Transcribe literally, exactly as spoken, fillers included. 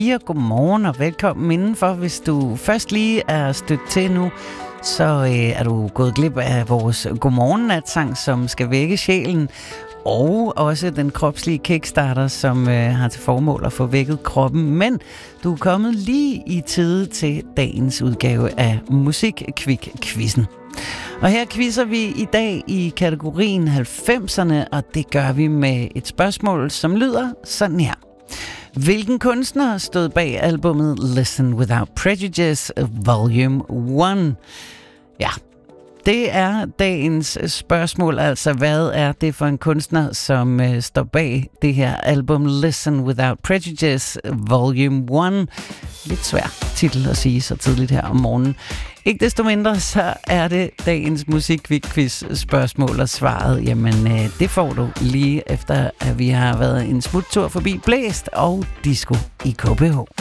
fire. Godmorgen og velkommen indenfor. Hvis du først lige er stødt til nu, så øh, er du gået glip af vores godmorgennatsang, som skal vække sjælen, og også den kropslige kickstarter, som øh, har til formål at få vækket kroppen. Men du er kommet lige i tide til dagens udgave af Musikkvik-quizzen. Og her quizzer vi i dag i kategorien halvfemserne, og det gør vi med et spørgsmål, som lyder sådan her. Hvilken kunstner stod bag albumet Listen Without Prejudice Volume et? Ja, det er dagens spørgsmål, altså hvad er det for en kunstner, som øh, står bag det her album Listen Without Prejudice Volume et? Lidt svær titel at sige så tidligt her om morgenen. Ikke desto mindre, så er det dagens Musikkvik-quiz spørgsmål, og svaret, jamen øh, det får du lige efter, at vi har været en smuttur forbi Blæst og Disco i K B H.